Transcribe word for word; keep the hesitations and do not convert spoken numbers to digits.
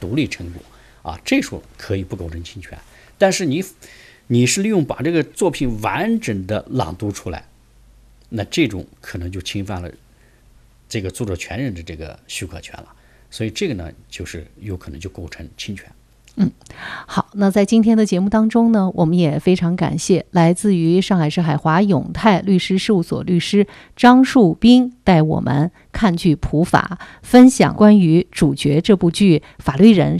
独立程度啊，这时候可以不构成侵权。但是你你是利用把这个作品完整的朗读出来，那这种可能就侵犯了这个著作权人的这个许可权了，所以这个呢，就是有可能就构成侵权。 嗯，好，那在今天的节目当中呢，我们也非常感谢来自于上海市海华永泰律师事务所律师张树斌带我们看剧普法，分享关于主角这部剧法律人